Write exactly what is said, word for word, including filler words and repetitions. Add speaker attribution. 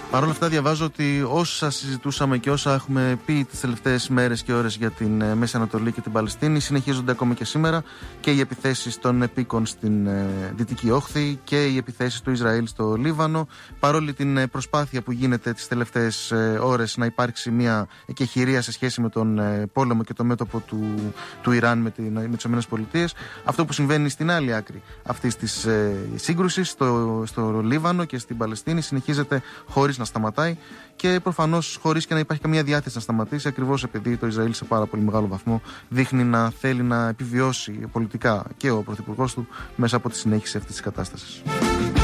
Speaker 1: Παρ' όλα αυτά, διαβάζω ότι όσα συζητούσαμε και όσα έχουμε πει τις τελευταίες μέρες και ώρες για την Μέση Ανατολή και την Παλαιστίνη συνεχίζονται ακόμα και σήμερα, και οι επιθέσεις των επίκων στην Δυτική Όχθη και οι επιθέσεις του Ισραήλ στο Λίβανο. Παρόλη την προσπάθεια που γίνεται τις τελευταίες ώρες να υπάρξει μια εκεχηρία σε σχέση με τον πόλεμο και το μέτωπο του, του Ιράν με, την, με τις ΗΠΑ, αυτό που συμβαίνει στην άλλη άκρη αυτής της σύγκρουσης, στο, στο Λίβανο και στην Παλαιστίνη, συνεχίζεται χωρίς να σταματάει και προφανώς χωρίς και να υπάρχει καμία διάθεση να σταματήσει, ακριβώς επειδή το Ισραήλ σε πάρα πολύ μεγάλο βαθμό δείχνει να θέλει να επιβιώσει πολιτικά και ο πρωθυπουργός του μέσα από τη συνέχιση αυτής της κατάστασης.